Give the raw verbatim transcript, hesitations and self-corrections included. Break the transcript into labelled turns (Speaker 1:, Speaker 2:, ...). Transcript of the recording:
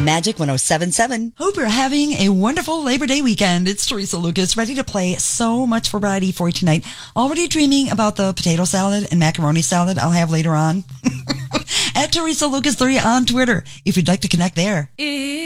Speaker 1: Magic one oh seven point seven.
Speaker 2: Hope you're having a wonderful Labor Day weekend. It's Teresa Lucas, ready to play so much variety for you tonight. Already dreaming about the potato salad and macaroni salad I'll have later on. At Teresa Lucas three on Twitter, if you'd like to connect there.